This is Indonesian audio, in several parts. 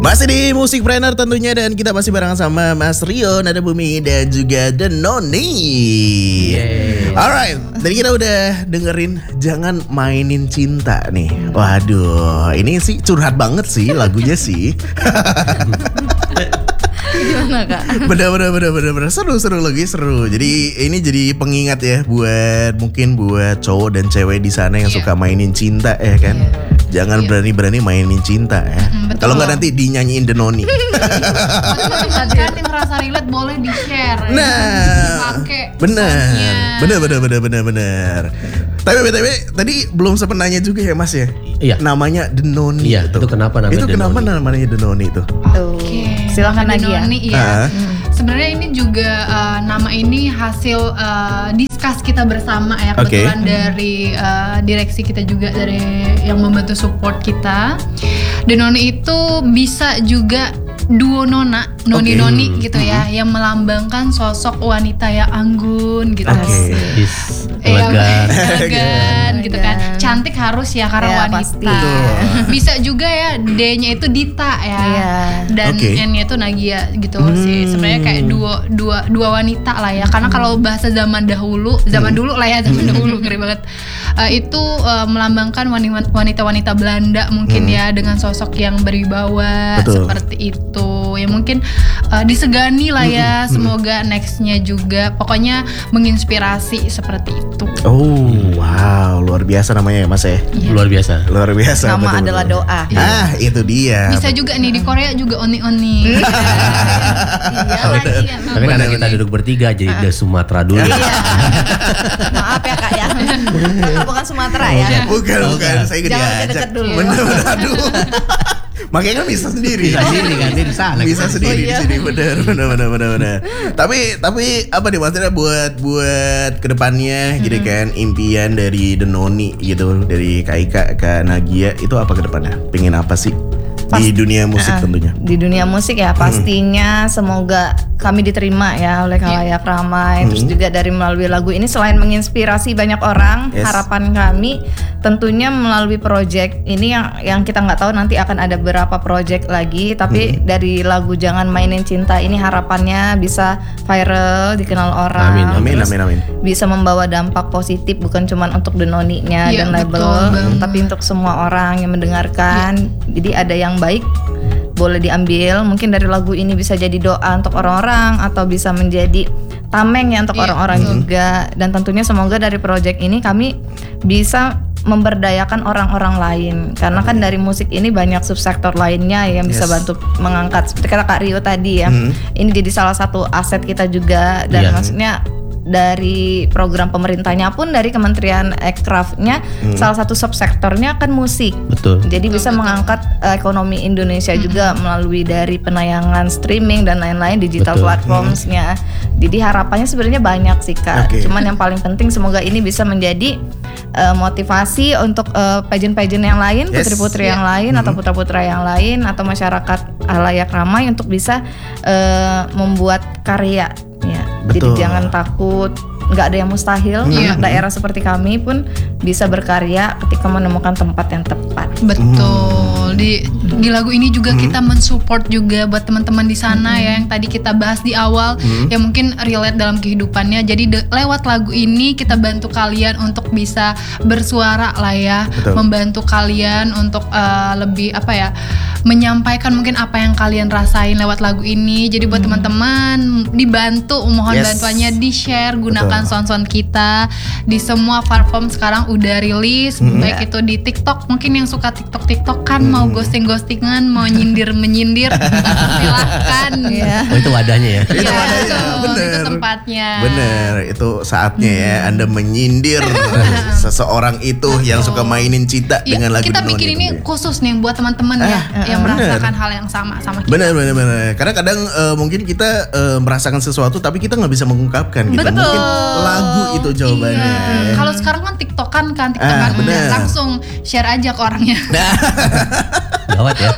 Masih di Musikpreneur tentunya, dan kita masih barengan sama Mas Rio, Nada Bumi, dan juga Denoni. Alright, tadi kita udah dengerin Jangan Mainin Cinta nih. Waduh, ini sih curhat banget sih lagunya sih. Gimana Kak? Bener seru lagi seru. Jadi ini jadi pengingat ya buat cowok dan cewek di sana yang suka mainin cinta ya kan. Jangan berani-berani mainin cinta ya. Kalau nggak nanti dinyanyiin Denoni. Kan yang merasa relate boleh di-share. Nah, bener. Tapi BTW tadi belum sempat nanya juga ya Mas ya. Iya. Namanya Denoni. Iya. Itu kenapa namanya? Itu kenapa namanya Denoni itu? Oke. Silakan lagi ya. Denoni, ya. Sebenarnya ini juga nama ini hasil discuss kita bersama ya, kebetulan dari direksi kita juga, dari yang membantu support kita. Denoni itu bisa juga duo noni gitu ya, yang melambangkan sosok wanita yang anggun gitu. Elegan gitu kan. Cantik harus ya karena wanita. Bisa juga ya D-nya itu Dita ya. Dan N-nya itu Nagia gitu sih. Sebenarnya kayak dua wanita lah ya. Karena kalau bahasa zaman dulu ngeri banget. Itu melambangkan wanita-wanita Belanda mungkin ya, dengan sosok yang berwibawa seperti itu. Ya mungkin disegani lah ya. Semoga nextnya juga pokoknya menginspirasi seperti itu. Oh wow, luar biasa namanya ya Mas ya. Luar biasa. Nama adalah doa. Itu dia. Bisa juga nih di Korea juga oni. Tapi karena kita duduk bertiga jadi udah Sumatera dulu. Maaf ya Kak ya. Kakak bukan Sumatera ya. Bukan. Saya jangan deket dulu. Bener. Aduh. Makanya kan bisa sendiri. Bisa sendiri di sini. Bener. Tapi apa nih maksudnya buat kedepannya gitu kan, impian dari Denoni gitu, dari Kak Ika ke Nagia itu apa kedepannya? Pengen apa sih? Di dunia musik tentunya. Di dunia musik ya pastinya semoga kami diterima ya oleh khalayak ramai. Terus juga dari melalui lagu ini selain menginspirasi banyak orang, harapan kami tentunya melalui project ini yang kita nggak tahu nanti akan ada berapa project lagi. Tapi dari lagu Jangan Mainin Cinta ini harapannya bisa viral, dikenal orang. Amin. Bisa membawa dampak positif bukan cuma untuk Denoni-nya dan label, tapi untuk semua orang yang mendengarkan. Jadi ada yang baik boleh diambil, mungkin dari lagu ini bisa jadi doa untuk orang-orang atau bisa menjadi tameng ya untuk orang-orang juga. Dan tentunya semoga dari project ini kami bisa memberdayakan orang-orang lain, karena kan dari musik ini banyak subsektor lainnya yang bisa bantu mengangkat, seperti kata Kak Rio tadi ya. Ini jadi salah satu aset kita juga, dan maksudnya dari program pemerintahnya pun dari Kementerian Ekrafnya salah satu subsektornya kan musik. Jadi bisa mengangkat ekonomi Indonesia juga melalui dari penayangan streaming dan lain-lain digital platformsnya. Jadi harapannya sebenarnya banyak sih Kak. Cuman yang paling penting semoga ini bisa menjadi motivasi untuk pageant-pageant yang lain, putri-putri yang lain atau putra-putra yang lain atau masyarakat khalayak ramai untuk bisa membuat karya. Jadi jangan takut, nggak ada yang mustahil. Anak daerah seperti kami pun bisa berkarya ketika menemukan tempat yang tepat. Betul. Di lagu ini juga kita mensupport juga buat teman-teman di sana ya, yang tadi kita bahas di awal, yang mungkin relate dalam kehidupannya. Jadi lewat lagu ini kita bantu kalian untuk bisa bersuara lah ya, membantu kalian untuk lebih menyampaikan mungkin apa yang kalian rasain lewat lagu ini. Jadi buat teman-teman dibantu, mohon bantuannya di-share, gunakan sound-sound kita di semua platform sekarang udah rilis, baik itu di TikTok, mungkin yang suka TikTok kan mau ghosting-ghostingan, mau menyindir silahkan. Itu wadahnya ya. Itu tempatnya. Bener, itu saatnya ya Anda menyindir seseorang itu yang suka mainin cinta dengan lagu kita Denoni. bikin ini khusus nih buat teman-teman yang merasakan hal yang sama kita. Bener. Karena kadang mungkin kita merasakan sesuatu tapi kita nggak bisa mengungkapkan gitu. Betul. Mungkin lagu itu jawabannya. Kalau sekarang kan TikTokan langsung share aja ke orangnya. Gawat ya.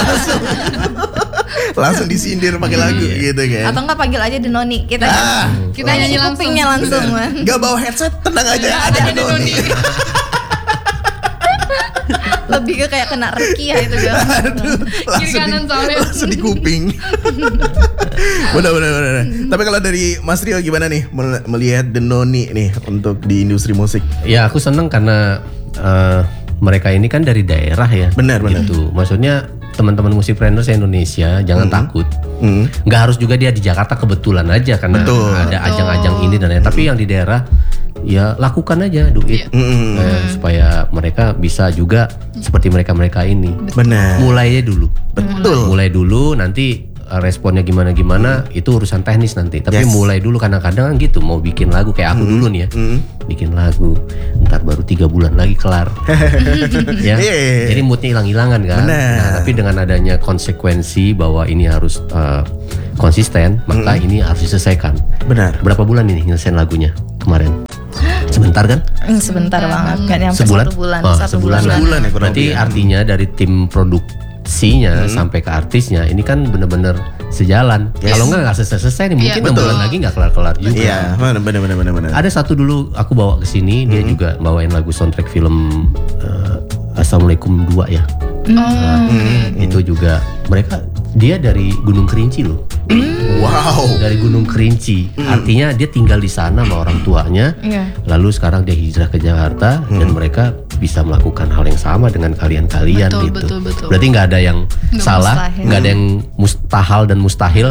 Langsung disindir pakai lagu gitu kan. Atau enggak panggil aja Denoni kita. Kita nyanyi langsung. Gak bawa headset, tenang aja ada Denoni. Lebih ke kayak kena rekiah itu kan. Kiri kanan soalnya. Langsung di kuping. Benar. Tapi kalau dari Mas Rio gimana nih melihat The Noni nih untuk di industri musik? Ya aku seneng karena mereka ini kan dari daerah ya. Benar. Gitu. Maksudnya teman-teman musikpreneur Indonesia jangan takut. Nggak harus juga dia di Jakarta kebetulan aja karena ada ajang-ajang ini dan lain. Tapi yang di daerah ya lakukan aja, do it. Supaya mereka bisa juga seperti mereka ini. Benar. Mulainya dulu. Betul. Mulai dulu, nanti responnya gimana itu urusan teknis nanti. Tapi mulai dulu, kadang-kadang kan gitu, mau bikin lagu kayak aku dulu nih ya, bikin lagu, ntar baru 3 bulan lagi kelar. Ya, jadi moodnya hilang-hilangan kan. Nah, tapi dengan adanya konsekuensi bahwa ini harus konsisten, maka ini harus diselesaikan. Benar. Berapa bulan ini nyelesain lagunya kemarin? Sebentar kan? Sebentar banget, kan nyampe Sebulan? 1 bulan. Oh, 1 sebulan. Sebulan ya, kurang Berarti lebih. artinya dari tim produksinya sampai ke artisnya ini kan bener-bener sejalan. Kalau nggak selesai nih, mungkin 6 bulan lagi nggak kelar-kelar juga. Iya, benar. Ada satu dulu aku bawa ke sini, dia juga bawain lagu soundtrack film Assalamualaikum 2 ya. Itu juga dia dari Gunung Kerinci loh. Wow. Dari Gunung Kerinci. Artinya dia tinggal di sana sama orang tuanya. Lalu sekarang dia hijrah ke Jakarta dan mereka bisa melakukan hal yang sama dengan kalian-kalian gitu. Betul. Berarti nggak ada yang salah, nggak ada yang mustahil dan mustahil.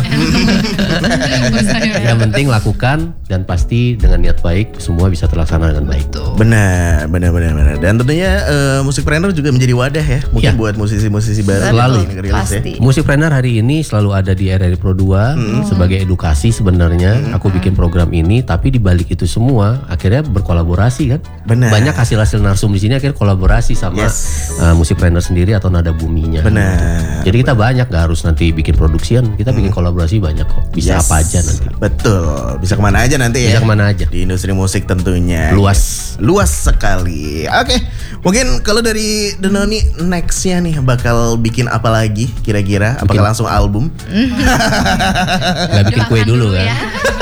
Yang penting lakukan dan pasti dengan niat baik semua bisa terlaksana dengan baik. Benar. Dan tentunya musikpreneur juga menjadi wadah ya, mungkin buat musisi-musisi baru Selalu. yang ngerilis ya. Pasti. Musikpreneur hari ini selalu ada di RRI Pro 2 sebagai edukasi sebenarnya. Aku bikin program ini, tapi di balik itu semua akhirnya berkolaborasi kan. Benar. Banyak hasil-hasil narsum di sini akhirnya kolaborasi sama musikpreneur sendiri atau nada buminya. Benar. Jadi kita banyak, gak harus nanti bikin produksian, kita bikin kolaborasi banyak kok. Bisa apa aja nanti. Betul. Bisa kemana aja nanti ya. Bisa kemana aja. Di industri musik tentunya. Luas sekali. Oke. Mungkin kalau dari The Noni nextnya nih bakal bikin apa lagi kira-kira? Apakah langsung album? Gak bikin kue dulu kan.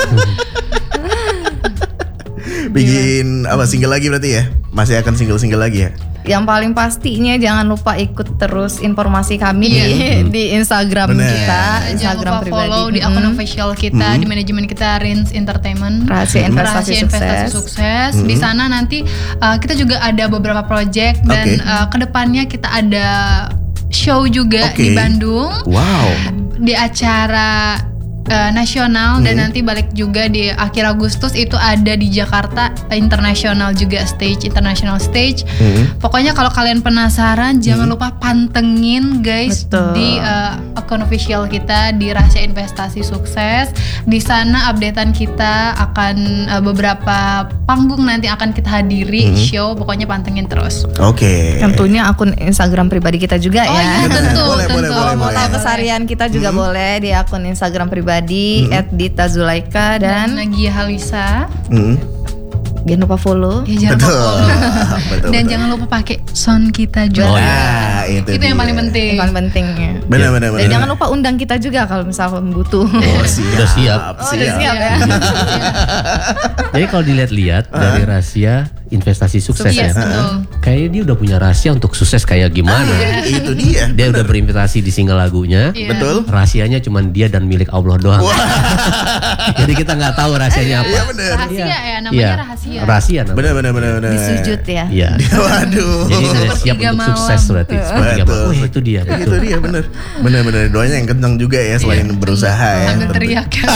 Bikin apa, single lagi berarti ya? Masih akan single lagi ya? Yang paling pastinya jangan lupa ikut terus informasi kami di Instagram kita, Jangan Instagram lupa pribadi. follow di akun official kita, di manajemen kita Rins Entertainment. Rahasia Investasi Sukses. Di sana nanti kita juga ada beberapa project dan kedepannya kita ada show juga di Bandung. Wow. Di acara nasional dan nanti balik juga di akhir Agustus itu ada di Jakarta international stage. Pokoknya kalau kalian penasaran jangan lupa pantengin guys. Betul. Di akun official kita di Rahasia Investasi Sukses. Di sana updatean kita akan beberapa panggung nanti akan kita hadiri show. Pokoknya pantengin terus. Oke. Tentunya akun Instagram pribadi kita juga Oh ya. iya tentu. Boleh. Mau tahu keseharian kita juga boleh di akun Instagram pribadi @ditazulaika dan Nagia Halisa. jangan lupa follow. Ya, jangan lupa follow. Betul. Dan jangan lupa pakai sound kita juga. Oh, iya. Itu Itu yang paling penting. Yang paling pentingnya. Benar. Dan jangan lupa undang kita juga kalau misalkan butuh. Udah siap. Udah siap ya. Jadi kalau dilihat-lihat dari rahasia investasi sukses ya, betul. kayaknya dia udah punya rahasia untuk sukses kayak gimana. Itu dia. Dia udah berinvestasi di single lagunya. Betul. Rahasianya cuman dia dan milik Allah doang. Jadi kita nggak tahu rahasianya apa. Iya benar. Rahasia ya, namanya rahasia. Rahasia namanya. Benar. Disujud ya. Iya. Waduh. Jadi sudah siap Sepertiga untuk sukses malam. berarti. Sepertiga Betul. malam. Wah, itu dia. Itu Betul. dia benar. Doanya yang kencang juga ya selain berusaha ya. Sambil teriak ya.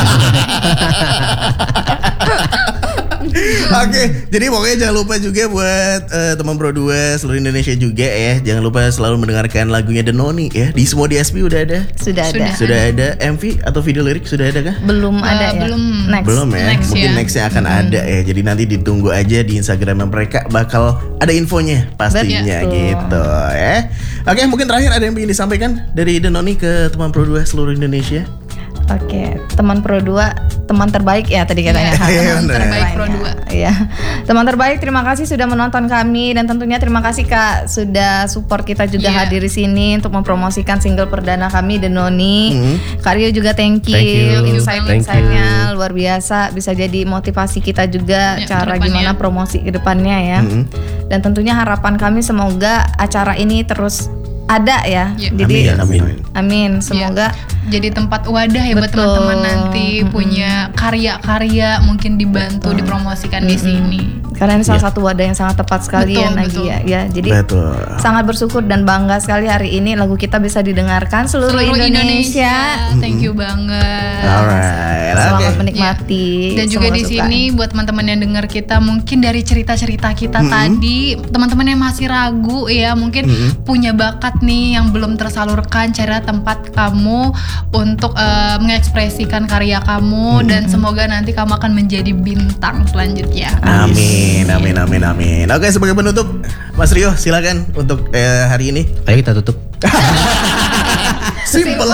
Oke, jadi pokoknya jangan lupa juga buat teman Pro 2 seluruh Indonesia juga ya. Jangan lupa selalu mendengarkan lagunya The Noni ya. Di semua DSP udah ada. Sudah ada. Sudah ada MV atau video lirik sudah ada kah? Belum ada ya. belum. Next. Belum ya. Next Mungkin ya. nextnya akan ada ya. Jadi nanti ditunggu aja di Instagram mereka bakal ada infonya pastinya Betul. gitu ya. Oke, mungkin terakhir ada yang ingin disampaikan dari The Noni ke teman Pro 2 seluruh Indonesia. Oke, teman Pro 2, teman terbaik ya tadi katanya. Teman terbaik Pro 2. Iya. Teman terbaik, terima kasih sudah menonton kami dan tentunya terima kasih Kak sudah support kita juga hadir di sini untuk mempromosikan single perdana kami Denoni. Kak Rio juga thank you. Insight-insightnya luar biasa, bisa jadi motivasi kita juga cara gimana promosi ke depannya ya. Dan tentunya harapan kami semoga acara ini terus ada ya. Jadi amin. Semoga jadi tempat wadah ya buat teman-teman nanti punya karya-karya mungkin dibantu dipromosikan di sini. Karena ini salah satu wadah yang sangat tepat sekali ya Nagia ya. Jadi sangat bersyukur dan bangga sekali hari ini lagu kita bisa didengarkan seluruh Indonesia. Thank you banget. Alright. Selamat menikmati. Dan juga di sini buat teman-teman yang dengar kita mungkin dari cerita-cerita kita tadi, teman-teman yang masih ragu ya, mungkin punya bakat nih yang belum tersalurkan, cari tempat kamu untuk mengekspresikan karya kamu dan semoga nanti kamu akan menjadi bintang selanjutnya. Amin. Oke, sebagai penutup Mas Rio silakan untuk hari ini. Ayo kita tutup. Simple.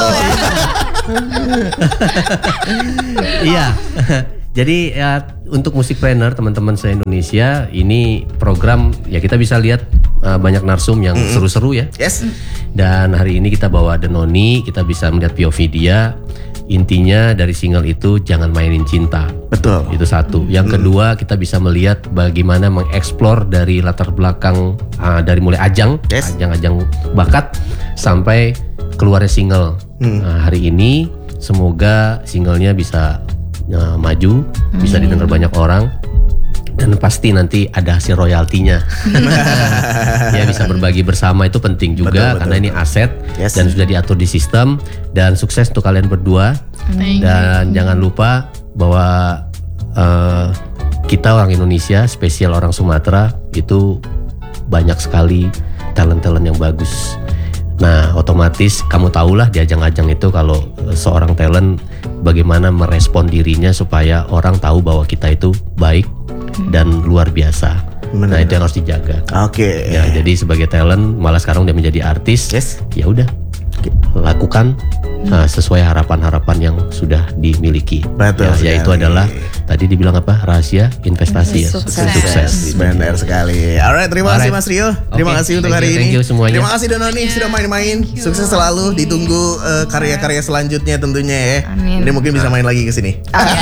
Iya. Jadi ya untuk Musikpreneur teman-teman se-Indonesia, ini program ya kita bisa lihat banyak narsum yang seru-seru ya. Yes. Dan hari ini kita bawa Denoni, kita bisa melihat POV dia. Intinya dari single itu jangan mainin cinta. Betul. Itu satu. Yang kedua kita bisa melihat bagaimana mengeksplor dari latar belakang dari mulai ajang bakat sampai keluarnya single. Hari ini semoga singlenya bisa maju, bisa didengar banyak orang. Dan pasti nanti ada hasil royaltinya. Ya bisa berbagi bersama itu penting juga karena ini aset dan sudah diatur di sistem. Dan sukses untuk kalian berdua. Dan jangan lupa bahwa kita orang Indonesia, spesial orang Sumatera itu banyak sekali talent-talent yang bagus. Nah otomatis kamu tahulah di ajang-ajang itu kalau seorang talent bagaimana merespon dirinya supaya orang tahu bahwa kita itu baik dan luar biasa. Nah itu yang harus dijaga. Oke. Ya jadi sebagai talent malah sekarang udah menjadi artis. Ya udah lakukan sesuai harapan-harapan yang sudah dimiliki. Betul. Ya itu adalah tadi dibilang apa? Rahasia investasi ya. Sukses. Benar sekali. Alright, terima kasih Mas Rio. Terima kasih untuk hari ini. Thank you semuanya. Terima kasih Denoni sudah main-main. Sukses selalu. Ditunggu karya-karya selanjutnya tentunya ya. Amin. Jadi mungkin bisa main lagi ke sini.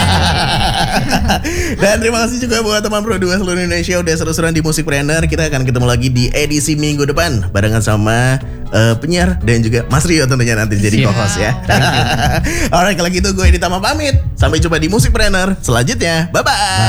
Dan terima kasih juga buat teman Pro 2 seluruh Indonesia udah seru-seruan di Musikpreneur. Kita akan ketemu lagi di edisi minggu depan barengan sama penyiar dan juga Mas Rio tentunya nanti jadi co-host ya. Alright, kalau gitu gue Edi Tama pamit. Sampai jumpa di Musikpreneur selanjutnya. Bye bye.